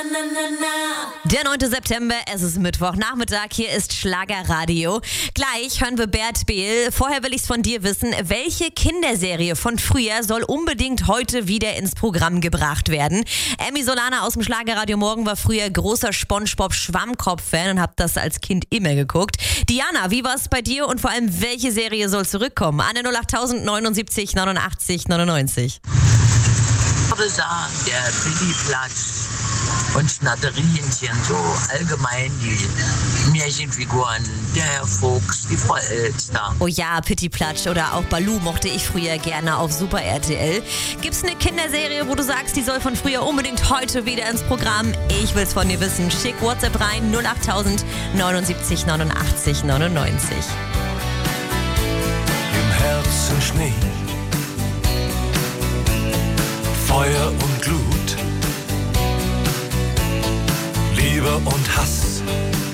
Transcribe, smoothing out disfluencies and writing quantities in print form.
Der 9. September, es ist Mittwochnachmittag, hier ist Schlagerradio. Gleich hören wir Bert Behl. Vorher will ich's von dir wissen, welche Kinderserie von früher soll unbedingt heute wieder ins Programm gebracht werden? Emmy Solana aus dem Schlagerradio Morgen war früher großer SpongeBob-Schwammkopf-Fan und hab das als Kind immer geguckt. Diana, wie war's bei dir und vor allem, welche Serie soll zurückkommen? Anne 08000 79 89 99. Ich würde sagen, der Pittiplatsch und Schnatterinchen, so allgemein die Märchenfiguren, der Herr Fuchs, die Frau Elster. Oh ja, Pittiplatsch oder auch Baloo mochte ich früher gerne auf Super RTL. Gibt's eine Kinderserie, wo du sagst, die soll von früher unbedingt heute wieder ins Programm? Ich will's von dir wissen. Schick WhatsApp rein 08000 79 89 99. Im Herzen Schnee, Feuer und Glut, Liebe und Hass.